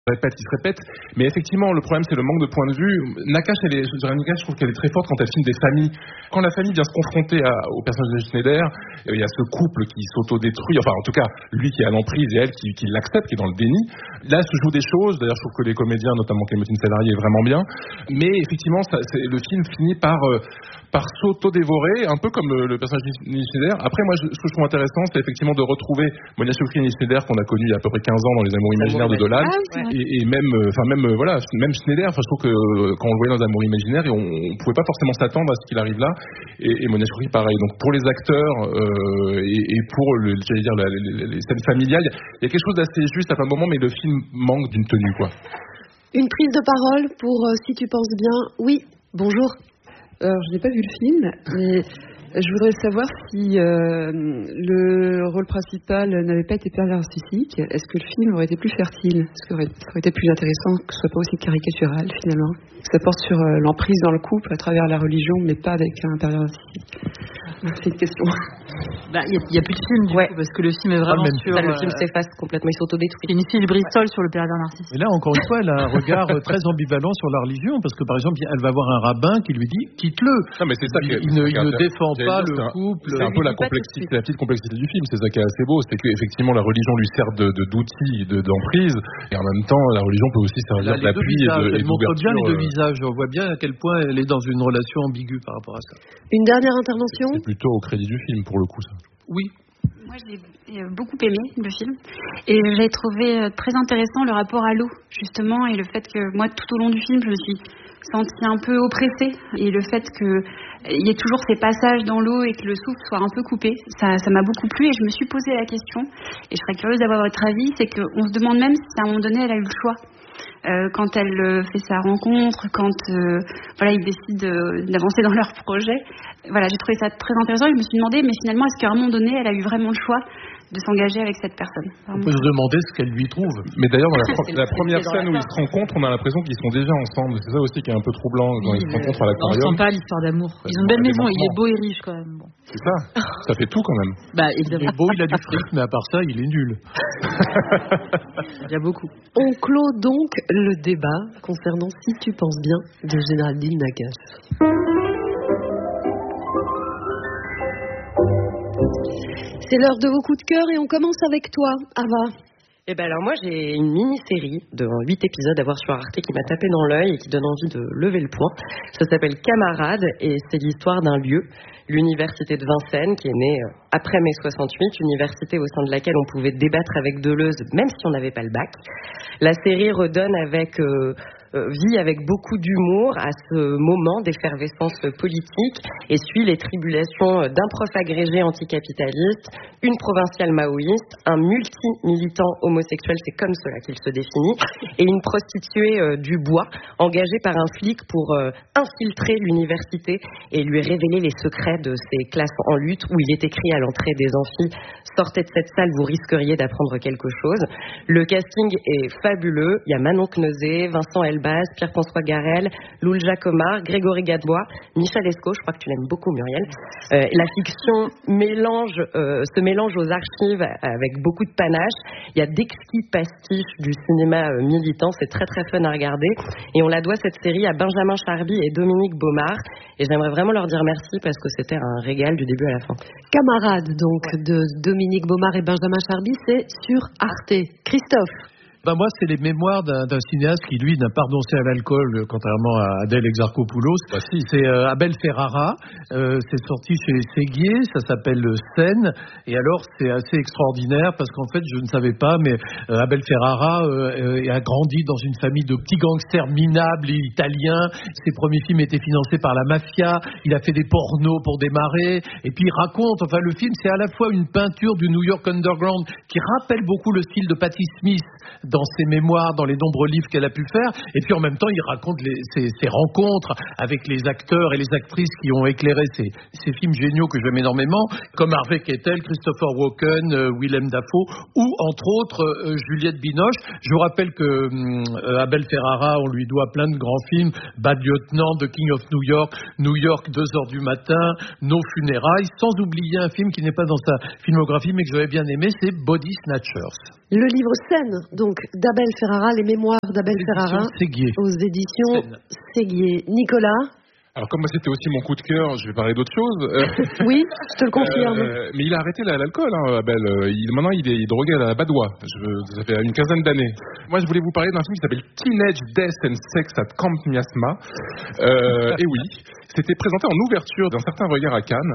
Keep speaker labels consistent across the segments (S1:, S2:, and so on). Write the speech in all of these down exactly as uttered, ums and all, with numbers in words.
S1: répète, qui se répète, mais effectivement le problème c'est le manque de point de vue. Nakache, elle est, Nakache, je trouve qu'elle est très forte quand elle filme des familles. Quand la famille vient se confronter à, au personnage de Schneider, il y a ce couple qui s'auto-détruit, enfin en tout cas lui qui est à l'emprise et elle qui, qui l'accepte, qui est dans le déni. Là se jouent des choses, d'ailleurs je trouve que les comédiens, notamment Clémentine Salarié, est vraiment bien, mais effectivement ça, c'est, le film finit par, euh, par s'auto-dévorer, un peu comme euh, le personnage de Schneider. Après moi je, ce que je trouve intéressant c'est effectivement de retrouver Monia Chokri et Schneider qu'on a connu il y a à peu près quinze ans dans Les Amours imaginaires de Dolan.
S2: Ah,
S1: Et, et même, enfin même, euh, voilà, même Schneider. Enfin, je trouve que euh, quand on le voyait dans Amour imaginaire, on, on pouvait pas forcément s'attendre à ce qu'il arrive là. Et, et Monia Chokri, pareil. Donc pour les acteurs euh, et, et pour le, j'allais dire, la, les, les scènes familiales, il y, y a quelque chose d'assez juste à plein de moments, mais le film manque d'une tenue, quoi.
S2: Une prise de parole pour euh, Si tu penses bien. Oui, bonjour.
S3: Alors, je n'ai pas vu le film, mais je voudrais savoir si euh, le rôle principal n'avait pas été pervers narcissique. Est-ce que le film aurait été plus fertile? Est-ce que ça aurait été plus intéressant que ce soit pas aussi caricatural, finalement? Ça porte sur euh, l'emprise dans le couple à travers la religion, mais pas avec un pervers narcissique. C'est une question.
S4: Bah, il n'y a, a plus de film, du
S5: ouais.
S4: coup, parce que le film est vraiment
S5: ah,
S4: sur...
S5: Ça, le
S4: euh,
S5: film s'efface complètement, il s'autodétruit.
S4: C'est une fille Bristol ouais. sur le pervers narcissique.
S6: Et là, encore une fois, elle a un regard très ambivalent sur la religion, parce que, par exemple, elle va voir un rabbin qui lui dit « quitte-le ».
S1: Non, mais c'est ça
S6: il,
S1: qui est,
S6: il, ne, il ne
S1: dire,
S6: défend pas le
S1: un,
S6: couple.
S1: C'est un peu la complexité, la petite complexité du film, c'est ça qui est assez beau, c'est qu'effectivement, la religion lui sert de, de, d'outil, de, d'emprise, et en même temps, la religion peut aussi servir
S6: là,
S1: d'appui et de,
S6: elle montre bien les deux
S1: euh...
S6: visages, on voit bien à quel point elle est dans une relation ambiguë par rapport à ça.
S2: Une dernière intervention.
S1: C'est plutôt au crédit du film, pour le coup, ça.
S6: Oui.
S7: Moi, j'ai beaucoup aimé le film et j'ai trouvé très intéressant le rapport à l'eau, justement, et le fait que moi, tout au long du film, je me suis sentie un peu oppressée, et le fait qu'il y ait toujours ces passages dans l'eau et que le souffle soit un peu coupé, ça, ça m'a beaucoup plu, et je me suis posé la question, et je serais curieuse d'avoir votre avis, c'est qu'on se demande même si à un moment donné, elle a eu le choix. Euh, quand elle euh, fait sa rencontre, quand euh, voilà, ils décident euh, d'avancer dans leur projet. Voilà, j'ai trouvé ça très intéressant. Je me suis demandé, mais finalement, est-ce qu'à un moment donné, elle a eu vraiment le choix de s'engager avec cette personne?
S6: Vraiment. On peut se demander ce qu'elle lui trouve.
S1: Mais d'ailleurs, dans la, pro- la première scène où ils se rencontrent, on a l'impression qu'ils sont déjà ensemble. C'est ça aussi qui est un peu troublant quand
S4: oui,
S1: ils se rencontrent à l'aquarium.
S4: On sent pas l'histoire d'amour. Ils ont une belle maison, il est beau et riche quand même. Bon.
S1: C'est ça, ça fait tout quand même.
S4: Bah évidemment.
S6: Il est beau, il a du fric, mais à part ça, il est nul.
S4: Il y a beaucoup.
S2: On clôt donc le débat concernant Si tu penses bien de Géraldine Nakache. C'est l'heure de vos coups de cœur et on commence avec toi, Ava.
S5: Eh ben alors moi j'ai une mini-série de huit épisodes à voir sur Arte qui m'a tapé dans l'œil et qui donne envie de lever le poing. Ça s'appelle Camarades et c'est l'histoire d'un lieu, l'université de Vincennes, qui est née après mai soixante-huit, université au sein de laquelle on pouvait débattre avec Deleuze même si on n'avait pas le bac. La série redonne avec... Euh, Euh, vit avec beaucoup d'humour à ce moment d'effervescence politique et suit les tribulations d'un prof agrégé anticapitaliste, une provinciale maoïste, un multi-militant homosexuel, c'est comme cela qu'il se définit, et une prostituée euh, du bois engagée par un flic pour euh, infiltrer l'université et lui révéler les secrets de ces classes en lutte où il est écrit à l'entrée des amphis « Sortez de cette salle, vous risqueriez d'apprendre quelque chose ». Le casting est fabuleux, il y a Manon Kneuzé, Vincent Elbaz, Pierre-François Garel, Loul Jacomard, Grégory Gadebois, Michel Escaut, je crois que tu l'aimes beaucoup Muriel. Euh, la fiction mélange, euh, se mélange aux archives avec beaucoup de panache. Il y a d'exquis pastiches du cinéma euh, militant, c'est très très fun à regarder. Et on la doit cette série à Benjamin Charby et Dominique Baumard. Et j'aimerais vraiment leur dire merci parce que c'était un régal du début à la fin.
S2: Camarades donc de Dominique Baumard et Benjamin Charby, c'est sur Arte. Christophe.
S6: Ben moi, c'est les mémoires d'un, d'un cinéaste qui, lui, n'a pas renoncé à l'alcool, contrairement à Adèle Exarchopoulos.
S1: Bah, si.
S6: C'est euh, Abel Ferrara. Euh, c'est sorti chez Séguier. Ça s'appelle Seine. Et alors, c'est assez extraordinaire parce qu'en fait, je ne savais pas, mais euh, Abel Ferrara euh, a grandi dans une famille de petits gangsters minables italiens. Ses premiers films étaient financés par la mafia. Il a fait des pornos pour démarrer. Et puis, il raconte, enfin, le film, c'est à la fois une peinture du New York Underground qui rappelle beaucoup le style de Patti Smith dans ses mémoires, dans les nombreux livres qu'elle a pu faire, et puis en même temps, il raconte les, ses, ses rencontres avec les acteurs et les actrices qui ont éclairé ces, ces films géniaux que j'aime énormément, comme Harvey Keitel, Christopher Walken, euh, Willem Dafoe, ou entre autres euh, Juliette Binoche. Je vous rappelle que euh, Abel Ferrara, on lui doit plein de grands films, Bad Lieutenant, The King of New York, New York, deux heures du matin, Nos funérailles, sans oublier un film qui n'est pas dans sa filmographie, mais que j'avais bien aimé, c'est Body Snatchers.
S2: Le livre Seine donc d'Abel Ferrara, les mémoires d'Abel Ferrara
S6: Séguier.
S2: aux éditions
S6: Seine.
S2: Séguier. Nicolas?
S1: Alors comme moi c'était aussi mon coup de cœur, je vais parler d'autre chose. Euh,
S2: Oui, je te le confirme.
S1: euh, mais il a arrêté la- l'alcool, hein, Abel. Euh, Il, maintenant il est, il est drogué à la badoie. Je, ça fait une quinzaine d'années. Moi je voulais vous parler d'un film qui s'appelle Teenage Death and Sex at Camp Miasma. Euh, et oui, c'était présenté en ouverture d'un certain regard à Cannes.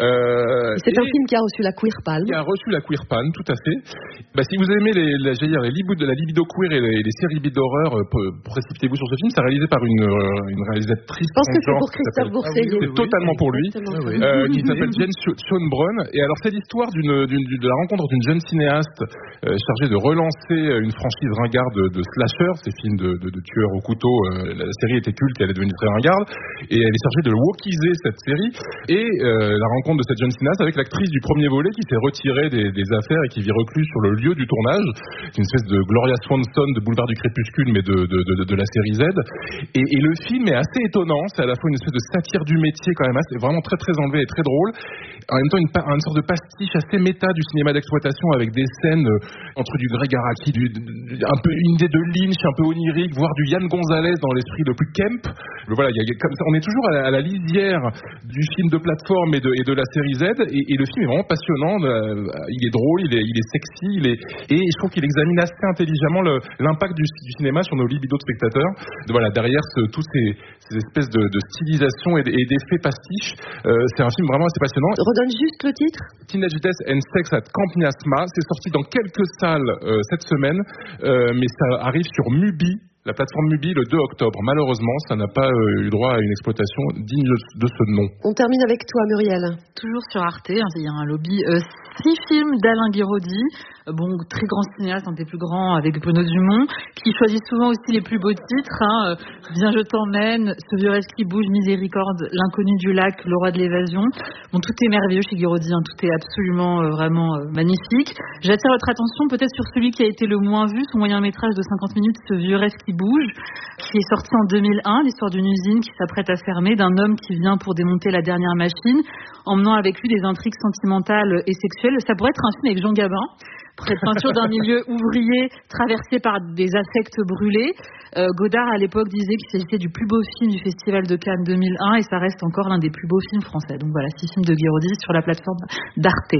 S1: Euh,
S2: C'est un
S1: et-
S2: film qui a reçu la Queer Palm.
S1: qui a reçu la Queer Palm, tout à fait. Bah, si vous aimez les, la, j'allais dire, les libido, la libido queer et les, les séries d'horreur, euh, pr- précipitez-vous sur ce film. C'est réalisé par une, euh, une réalisatrice.
S2: Je pense que c'est
S1: transgenre
S2: pour
S1: qui
S2: Christophe
S1: s'appelle-
S2: Bourseillet.
S1: C'est
S6: oui,
S1: totalement pour lui.
S2: Exactement.
S6: oui.
S1: Euh, qui s'appelle Jane Schoenbrunn. Et alors, c'est l'histoire d'une, d'une, de la rencontre d'une jeune cinéaste euh, chargée de relancer une franchise ringarde de, de slasher, ces films de, de, de tueurs au couteau. Euh, la série était culte et elle est devenue très ringarde. Et elle est chargée de wokiser cette série. Et euh, la rencontre de cette jeune cinéaste avec l'actrice du premier volet qui s'est retirée des, des affaires et qui vit recluse sur le lieu du tournage, qui est une espèce de Gloria Swanson de Boulevard du Crépuscule, mais de, de, de, de la série Z. Et, et le film est assez étonnant. C'est à la fois une espèce de satire du métier quand même, assez, vraiment très très enlevé et très drôle. En même temps, une, pa- une sorte de pastiche assez méta du cinéma d'exploitation avec des scènes euh, entre du Greg Araki, du, du- un peu une idée de Lynch, un peu onirique, voire du Yann Gonzalez dans l'esprit le plus camp. Le, voilà, il y a, comme ça, on est toujours à la, à la lisière du film de plateforme et de, et de la série Z. Et, et le film est vraiment passionnant. Euh, il est drôle, il est, il est sexy, il est, et je trouve qu'il examine assez intelligemment le, l'impact du, du cinéma sur nos libidos de spectateurs. De, voilà, derrière ce, tous ces, ces espèces de, de stylisation et, et d'effets pastiches, euh, c'est un film vraiment assez passionnant.
S2: Redonne juste le titre.
S1: Teenage Death and Sex at Camp Miasma, c'est sorti dans quelques salles euh, cette semaine, euh, mais ça arrive sur Mubi, la plateforme Mubi, le deux octobre. Malheureusement, ça n'a pas euh, eu droit à une exploitation digne de, de ce nom.
S2: On termine avec toi, Muriel.
S4: Toujours sur Arte, hein, il y a un lobby. Euh, six films d'Alain Guiraudy, euh, bon, très grand cinéaste, un des plus grands avec Bruno Dumont, qui choisit souvent aussi les plus beaux titres. Hein, euh, Bien je t'emmène, Ce vieux rêve qui bouge, Miséricorde, L'inconnu du lac, Le roi de l'évasion. Bon, tout est merveilleux chez Guiraudy, hein, tout est absolument, euh, vraiment euh, magnifique. J'attire votre attention peut-être sur celui qui a été le moins vu, son moyen métrage de cinquante minutes, Ce vieux rêve qui bouge, qui est sorti en deux mille un, l'histoire d'une usine qui s'apprête à fermer, d'un homme qui vient pour démonter la dernière machine, emmenant avec lui des intrigues sentimentales et sexuelles. Ça pourrait être un film avec Jean Gabin, pour cette peinture d'un milieu ouvrier traversé par des affects brûlés. Euh, Godard, à l'époque, disait qu'il s'agissait du plus beau film du Festival de Cannes deux mille un, et ça reste encore l'un des plus beaux films français. Donc voilà, six films de Guiraudy sur la plateforme d'Arte.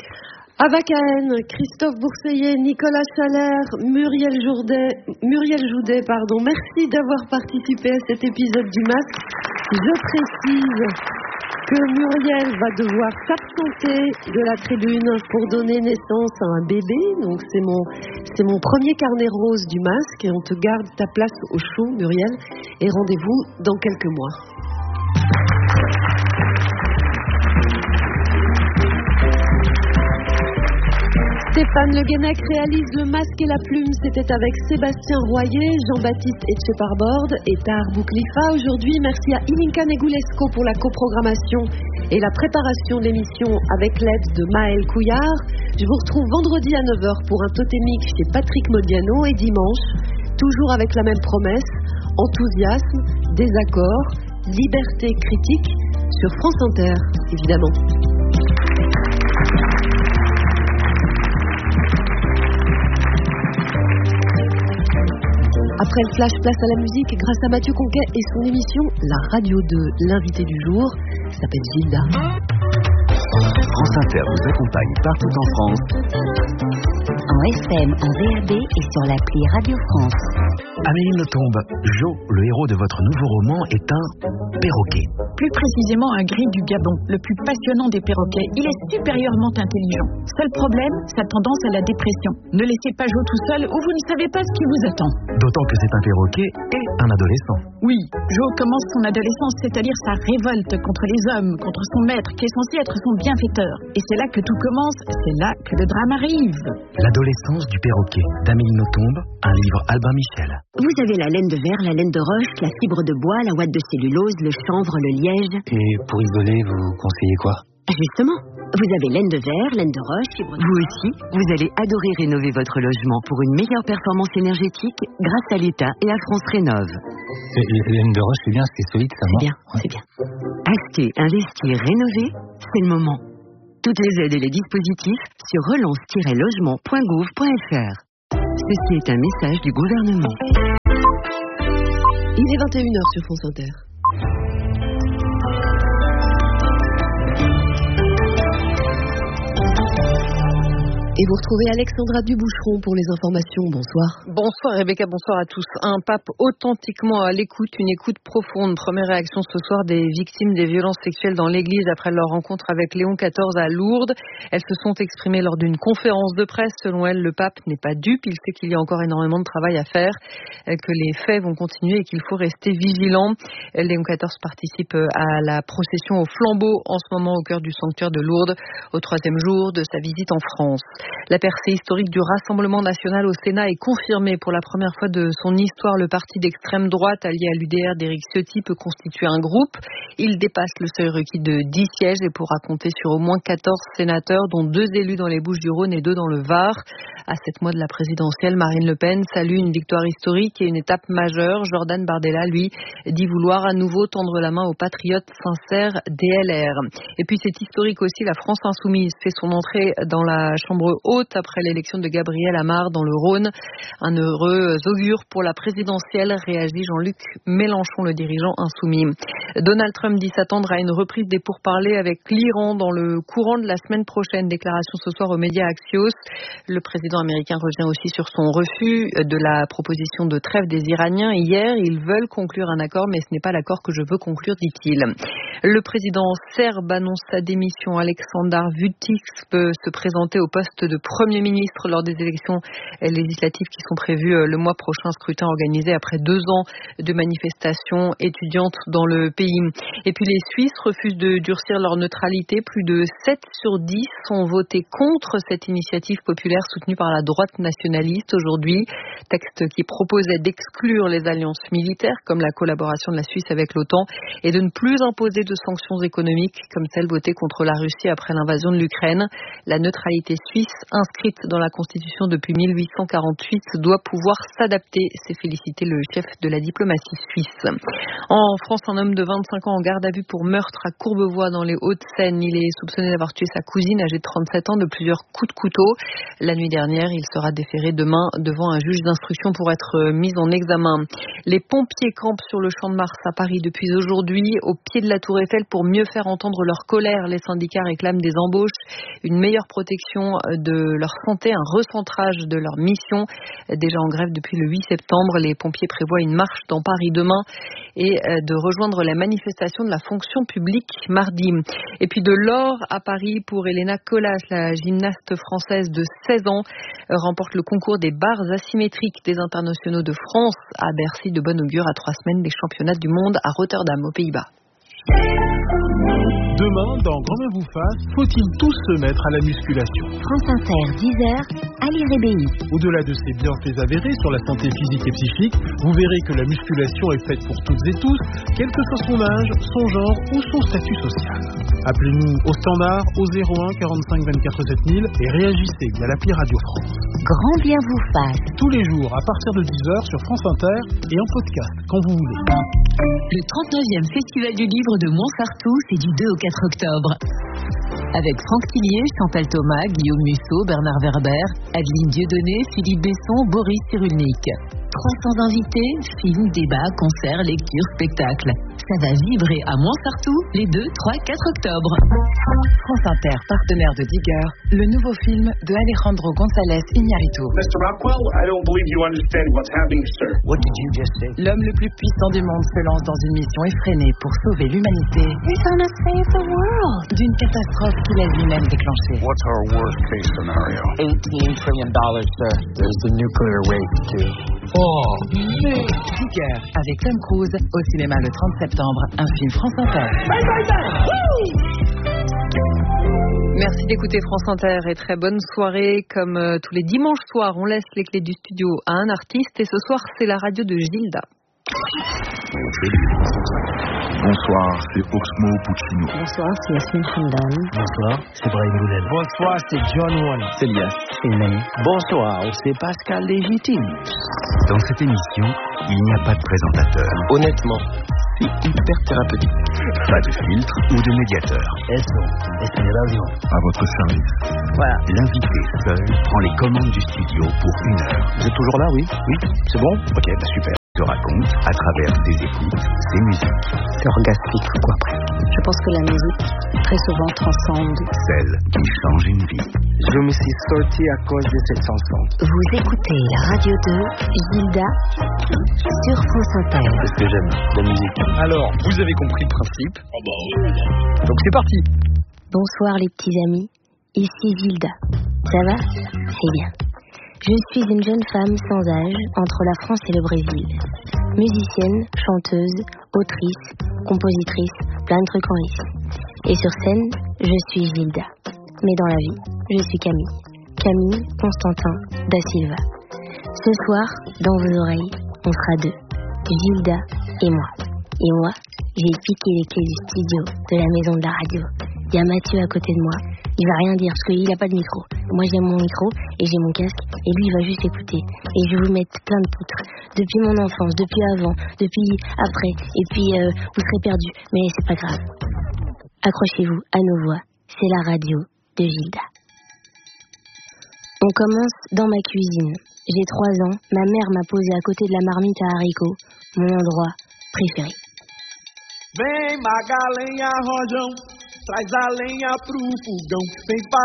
S2: Ava Cahen, Christophe Bourseillet, Nicolas Chalère, Muriel Jourdet, Muriel Joudet, pardon. Merci d'avoir participé à cet épisode du Masque. Je précise que Muriel va devoir s'absenter de la tribune pour donner naissance à un bébé. Donc c'est mon, c'est mon premier carnet rose du Masque, et on te garde ta place au chaud, Muriel. Et rendez-vous dans quelques mois. Stéphane Le Guenec réalise Le Masque et la Plume. C'était avec Sébastien Royer, Jean-Baptiste Etcheparbord et Tahar Bouklifa. Aujourd'hui, merci à Ilinka Negulesco pour la coprogrammation et la préparation de l'émission avec l'aide de Maël Couillard. Je vous retrouve vendredi à neuf heures pour un totémique chez Patrick Modiano, et dimanche, toujours avec la même promesse, enthousiasme, désaccord, liberté critique sur France Inter, évidemment. Après le flash, place à la musique grâce à Mathieu Conquet et son émission La Radio deux. L'invité du jour s'appelle Gilda.
S8: France Inter vous accompagne partout en France.
S9: En F M, en V A B et sur l'appli Radio France.
S8: Amélie Nothomb, Jo, le héros de votre nouveau roman, est un perroquet.
S10: Plus précisément un gris du Gabon, le plus passionnant des perroquets. Il est supérieurement intelligent. Seul problème, sa tendance à la dépression. Ne laissez pas Jo tout seul ou vous ne savez pas ce qui vous attend.
S8: D'autant que c'est un perroquet et un adolescent.
S10: Oui, Jo commence son adolescence, c'est-à-dire sa révolte contre les hommes, contre son maître, qui est censé être son bienfaiteur. Et c'est là que tout commence, c'est là que le drame arrive.
S8: L'adolescence du perroquet, d'Amélie Nothomb, un livre Albin Michel.
S9: Vous avez la laine de verre, la laine de roche, la fibre de bois, la ouate de cellulose, le chanvre, le liège.
S11: Et pour isoler, vous conseillez quoi?
S9: Justement, vous avez laine de verre, laine de roche, fibre de...
S12: Vous aussi, vous allez adorer rénover votre logement pour une meilleure performance énergétique grâce à l'État et à France Rénove.
S11: La laine de roche, c'est bien, c'est solide, ça,
S12: C'est
S11: moi.
S12: bien, c'est bien. Acheter, investir, rénover, c'est le moment. Toutes les aides et les dispositifs sur relance tiret logement point gouv point f r. Ceci est un message du gouvernement.
S2: Il est vingt et une heures sur France Inter. Et vous retrouvez Alexandra Duboucheron pour les informations. Bonsoir.
S13: Bonsoir Rebecca, bonsoir à tous. Un pape authentiquement à l'écoute, une écoute profonde. Première réaction ce soir des victimes des violences sexuelles dans l'église après leur rencontre avec Léon quatorze à Lourdes. Elles se sont exprimées lors d'une conférence de presse. Selon elles, le pape n'est pas dupe. Il sait qu'il y a encore énormément de travail à faire, que les faits vont continuer et qu'il faut rester vigilant. Léon quatorze participe à la procession au flambeau en ce moment au cœur du sanctuaire de Lourdes, au troisième jour de sa visite en France. La percée historique du Rassemblement national au Sénat est confirmée pour la première fois de son histoire. Le parti d'extrême droite allié à l'U D R d'Éric Ciotti peut constituer un groupe. Il dépasse le seuil requis de dix sièges et pourra compter sur au moins quatorze sénateurs, dont deux élus dans les Bouches-du-Rhône et deux dans le Var. À sept mois de la présidentielle, Marine Le Pen salue une victoire historique et une étape majeure. Jordan Bardella, lui, dit vouloir à nouveau tendre la main aux patriotes sincères D L R. Et puis c'est historique aussi, la France insoumise fait son entrée dans la chambre haute après l'élection de Gabriel Amar dans le Rhône. Un heureux augure pour la présidentielle, réagit Jean-Luc Mélenchon, le dirigeant insoumis. Donald Trump dit s'attendre à une reprise des pourparlers avec l'Iran dans le courant de la semaine prochaine. Déclaration ce soir aux médias Axios. Le président américain revient aussi sur son refus de la proposition de trêve des Iraniens. Hier, ils veulent conclure un accord, mais ce n'est pas l'accord que je veux conclure, dit-il. Le président serbe annonce sa démission. Aleksandar Vučić peut se présenter au poste de Premier ministre lors des élections législatives qui sont prévues le mois prochain. Scrutin organisé après deux ans de manifestations étudiantes dans le pays. Et puis les Suisses refusent de durcir leur neutralité. Plus de sept sur dix ont voté contre cette initiative populaire soutenue par la droite nationaliste aujourd'hui. Texte qui proposait d'exclure les alliances militaires comme la collaboration de la Suisse avec l'OTAN et de ne plus imposer de sanctions économiques comme celles votées contre la Russie après l'invasion de l'Ukraine. La neutralité suisse, inscrite dans la Constitution depuis mille huit cent quarante-huit, doit pouvoir s'adapter, s'est félicité le chef de la diplomatie suisse. En France, un homme de vingt-cinq ans en garde à vue pour meurtre à Courbevoie dans les Hauts-de-Seine. Il est soupçonné d'avoir tué sa cousine âgée de trente-sept ans de plusieurs coups de couteau. La nuit dernière, il sera déféré demain devant un juge d'instruction pour être mis en examen. Les pompiers campent sur le Champ de Mars à Paris depuis aujourd'hui, au pied de la Tour Eiffel, pour mieux faire entendre leur colère. Les syndicats réclament des embauches, une meilleure protection de leur santé, un recentrage de leur mission. Déjà en grève depuis le huit septembre, les pompiers prévoient une marche dans Paris demain et de rejoindre la manifestation de la fonction publique mardi. Et puis de l'or à Paris pour Elena Colas, la gymnaste française de seize ans, remporte le concours des barres asymétriques des internationaux de France à Bercy, de bon augure à trois semaines des championnats du monde à Rotterdam, aux Pays-Bas.
S14: Demain, dans Grand Bien vous fasse, faut-il tous se mettre à la musculation?
S9: France Inter, dix heures, Ali Rébéi.
S14: Au-delà de ses bienfaits avérés sur la santé physique et psychique, vous verrez que la musculation est faite pour toutes et tous, quel que soit son âge, son genre ou son statut social. Appelez-nous au standard au zéro un quarante-cinq vingt-quatre sept mille et réagissez via l'appli Radio France.
S9: Grand Bien vous fasse.
S14: Tous les jours à partir de dix heures sur France Inter et en podcast quand vous voulez.
S15: Le trente-neuvième Festival du Livre de Montsartou, c'est du deux au quatre octobre. Avec Franck Tillier, Chantal Thomas, Guillaume Musso, Bernard Werber, Adeline Dieudonné, Philippe Besson, Boris Cyrulnik. trois cents invités, films, débats, concerts, lectures, spectacles. Ça va vibrer à Montsartou les deux, trois, quatre octobre.
S16: France Inter, partenaire de Digger, le nouveau film de Alejandro González Iñárritu.
S17: mister Rockwell, I don't believe you understand what's happening, sir.
S16: What did you just say? L'homme le plus puissant du monde se lance dans une mission effrénée pour sauver l'humanité.
S9: He's gonna save the world.
S16: D'une catastrophe qu'il a lui-même déclenchée.
S17: What's our worst case scenario?
S16: eighteen trillion dollars, sir. There's the nuclear waste, too. Oh, mais... Digger, avec Tom Cruise, au cinéma le trente septembre, un film France Inter.
S9: Bye, bye, bye.
S13: Merci d'écouter France Inter et très bonne soirée. Comme euh, tous les dimanches soirs, on laisse les clés du studio à un artiste et ce soir, c'est la radio de Gilda.
S18: Bonsoir, c'est Oxmo Puccino.
S9: Bonsoir, c'est Yasmine Hamdan.
S19: Bonsoir, c'est Brahim Goulel.
S20: Bonsoir, c'est John One.
S19: C'est Lias.
S20: C'est Nani. Bonsoir, c'est Pascal Légitime.
S8: Dans cette émission, il n'y a pas de présentateur.
S20: Honnêtement,
S8: C'est hyper thérapeutique. Pas de filtre ou de médiateur.
S20: Eso, es en radio.
S18: À votre service.
S20: Voilà.
S8: L'invité seul prend les commandes du studio pour une heure.
S20: Vous êtes toujours là, oui? Oui, c'est bon? Ok, bah super.
S8: Se raconte à travers ses écoutes, ses musiques.
S9: C'est orgasmique, quoi, presque. Je pense que la musique, très souvent, transcende.
S8: Celle qui change une vie.
S20: Je me suis sorti à cause de cette chanson.
S9: Vous écoutez la radio de Gilda sur France Inter.
S20: C'est ce que j'aime, la musique. Alors, vous avez compris le principe. Donc c'est parti.
S9: Bonsoir les petits amis, ici Gilda. Ça va? C'est bien. Je suis une jeune femme sans âge entre la France et le Brésil. Musicienne, chanteuse, autrice, compositrice, plein de trucs en lice. Et sur scène, je suis Gilda. Mais dans la vie, je suis Camille. Camille Constantin da Silva. Ce soir, dans vos oreilles, on sera deux. Gilda et moi. Et moi, j'ai piqué les clés du studio de la maison de la radio. Il y a Mathieu à côté de moi. Il va rien dire parce qu'il n'a pas de micro. Moi j'ai mon micro et j'ai mon casque et lui il va juste écouter. Et je vais vous mettre plein de poutres. Depuis mon enfance, depuis avant, depuis après. Et puis euh, vous serez perdus. Mais c'est pas grave. Accrochez-vous à nos voix. C'est la radio de Gilda. On commence dans ma cuisine. J'ai trois ans. Ma mère m'a posé à côté de la marmite à haricots. Mon endroit préféré.
S21: Vem Magalenha Rojão, traz a lenha pro fogão. Vem